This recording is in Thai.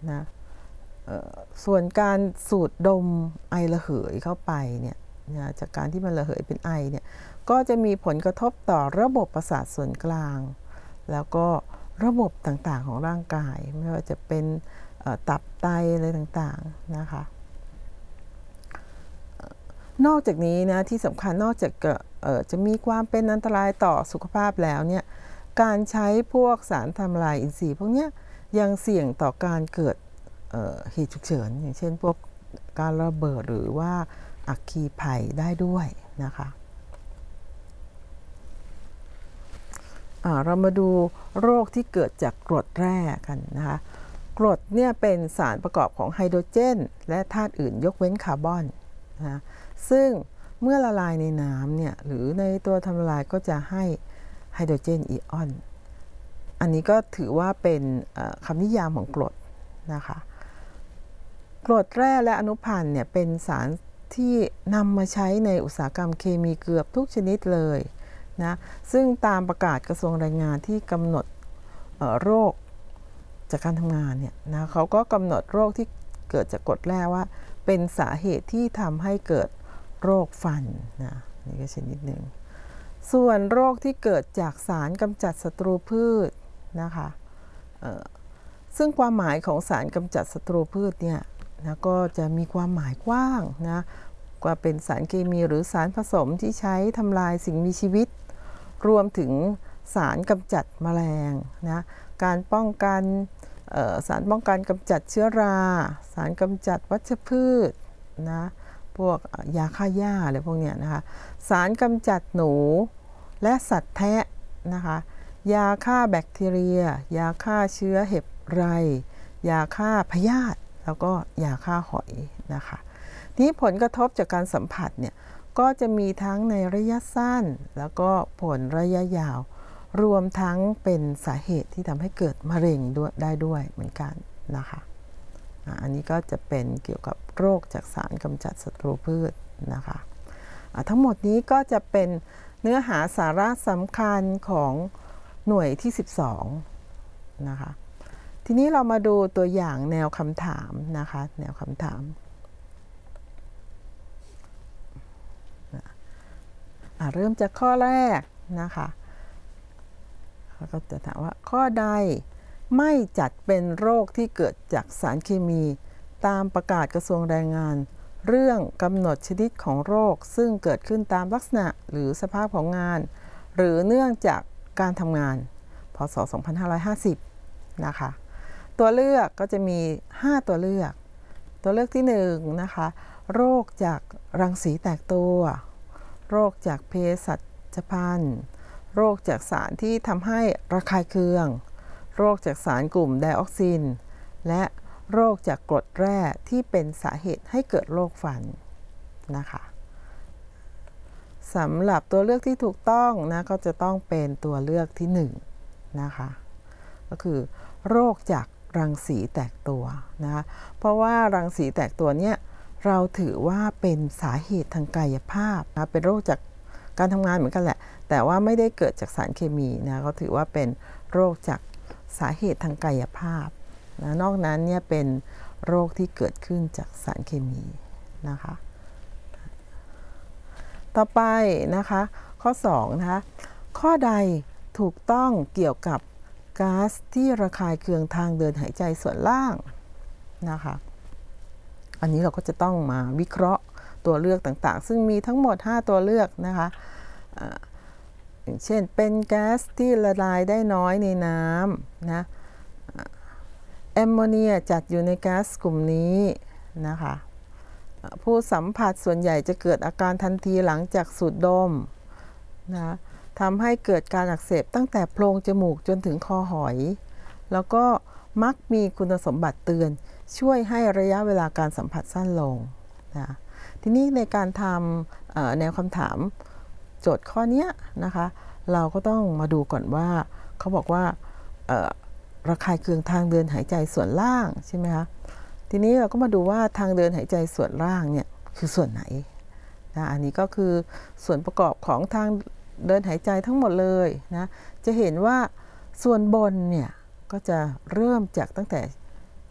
นะส่วนการสูดดมไอระเหยเข้าไปเนี่ยนะจากการที่มันระเหยเป็นไอเนี่ยก็จะมีผลกระทบต่อระบบประสาทส่วนกลางแล้วก็ระบบต่างๆของร่างกายไม่ว่าจะเป็นตับไตอะไรต่างๆนะคะนอกจากนี้นะที่สำคัญนอกจากจะมีความเป็นอันตรายต่อสุขภาพแล้วเนี่ยการใช้พวกสารทำลายอินทรีย์พวกนี้ยังเสี่ยงต่อการเกิดเหตุฉุกเฉินอย่างเช่นพวกการระเบิดหรือว่าอัคคีภัยได้ด้วยนะคะเรามาดูโรคที่เกิดจากกรดแร่กันนะคะกรดเนี่ยเป็นสารประกอบของไฮโดรเจนและธาตุอื่นยกเว้นคาร์บอนนะซึ่งเมื่อละลายในน้ำเนี่ยหรือในตัวทำละลายก็จะให้ไฮโดรเจนอิออนอันนี้ก็ถือว่าเป็นคำนิยามของกรดนะคะกรดแร่และอนุพันธ์เนี่ยเป็นสารที่นำมาใช้ในอุตสาหกรรมเคมีเกือบทุกชนิดเลยนะซึ่งตามประกาศกระทรวงแรงงานที่กำหนดโรคจากการทำงานเนี่ยนะเขาก็กำหนดโรคที่เกิดจากกรดแร่ว่าเป็นสาเหตุที่ทำให้เกิดโรคฟันนะนี่ก็ชนิดหนึ่งส่วนโรคที่เกิดจากสารกำจัดศัตรูพืชนะคะซึ่งความหมายของสารกำจัดศัตรูพืชเนี่ยนะก็จะมีความหมายกว้างนะว่าเป็นสารเคมีหรือสารผสมที่ใช้ทำลายสิ่งมีชีวิตรวมถึงสารกำจัดแมลงนะการป้องกันสารป้องกันกำจัดเชื้อราสารกำจัดวัชพืชนะพวกยาฆ่าหญ้าอะไรพวกเนี้ยนะคะสารกำจัดหนูและสัตว์แทะนะคะยาฆ่าแบคทีเรียยาฆ่าเชื้อเห็บไรยาฆ่าพยาธิแล้วก็ยาฆ่าหอยนะคะนี้ผลกระทบจากการสัมผัสเนี่ยก็จะมีทั้งในระยะสั้นแล้วก็ผลระยะยาวรวมทั้งเป็นสาเหตุที่ทำให้เกิดมะเร็งได้ด้วยเหมือนกันนะคะอันนี้ก็จะเป็นเกี่ยวกับโรคจากสารกำจัดศัตรูพืชนะคะทั้งหมดนี้ก็จะเป็นเนื้อหาสาระสำคัญของหน่วยที่12นะคะทีนี้เรามาดูตัวอย่างแนวคำถามนะคะแนวคำถามเริ่มจากข้อแรกนะคะเขาก็จะถามว่าข้อใดไม่จัดเป็นโรคที่เกิดจากสารเคมีตามประกาศกระทรวงแรงงานเรื่องกำหนดชนิดของโรคซึ่งเกิดขึ้นตามลักษณะหรือสภาพของงานหรือเนื่องจากการทำงานพ.ศ. 2550นะคะตัวเลือกก็จะมี5ตัวเลือกตัวเลือกที่1นะคะโรคจากรังสีแตกตัวโรคจากเภสัชพันธุ์โรคจากสารที่ทำให้ระคายเคืองโรคจากสารกลุ่มไดออกซินและโรคจากกรดแร่ที่เป็นสาเหตุให้เกิดโรคฟันนะคะสำหรับตัวเลือกที่ถูกต้องนะก็จะต้องเป็นตัวเลือกที่1นะคะก็คือโรคจากรังสีแตกตัวนะคะเพราะว่ารังสีแตกตัวเนี้ยเราถือว่าเป็นสาเหตุทางกายภาพนะเป็นโรคจากการทำงานเหมือนกันแหละแต่ว่าไม่ได้เกิดจากสารเคมีนะเขาถือว่าเป็นโรคจากสาเหตุทางกายภาพนะนอกนั้นเนี่ยเป็นโรคที่เกิดขึ้นจากสารเคมีนะคะต่อไปนะคะข้อ2นะคะข้อใดถูกต้องเกี่ยวกับก๊าซที่ระคายเคืองทางเดินหายใจส่วนล่างนะคะอันนี้เราก็จะต้องมาวิเคราะห์ตัวเลือกต่างๆซึ่งมีทั้งหมด5ตัวเลือกนะคะอย่างเช่นเป็นแก๊สที่ละลายได้น้อยในน้ำนะแอมโมเนียจัดอยู่ในแก๊สกลุ่มนี้นะคะผู้สัมผัสส่วนใหญ่จะเกิดอาการทันทีหลังจากสูดดมนะทำให้เกิดการอักเสบตั้งแต่โพรงจมูกจนถึงคอหอยแล้วก็มักมีคุณสมบัติเตือนช่วยให้ระยะเวลาการสัมผัสสั้นลงนะทีนี้ในการทำแนวคำถามโจทย์ข้อนี้นะคะเราก็ต้องมาดูก่อนว่าเขาบอกว่าระคายเคืองทางเดินหายใจส่วนล่างใช่ไหมคะทีนี้เราก็มาดูว่าทางเดินหายใจส่วนล่างเนี่ยคือส่วนไหนนะอันนี้ก็คือส่วนประกอบของทางเดินหายใจทั้งหมดเลยนะจะเห็นว่าส่วนบนเนี่ยก็จะเริ่มจากตั้งแต่